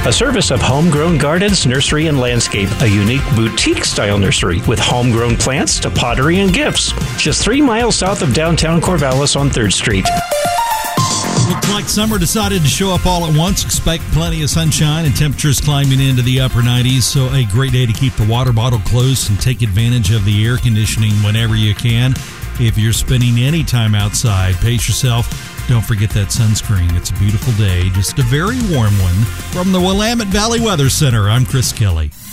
a service of Homegrown Gardens, Nursery and Landscape, a unique boutique-style nursery with homegrown plants to pottery and gifts. Just 3 miles south of downtown Corvallis on 3rd Street. Looks like summer decided to show up all at once. Expect plenty of sunshine and temperatures climbing into the upper 90s, so a great day to keep the water bottle close and take advantage of the air conditioning whenever you can. If you're spending any time outside, pace yourself. Don't forget that sunscreen. It's a beautiful day, just a very warm one. From the Willamette Valley Weather Center, I'm Chris Kelly.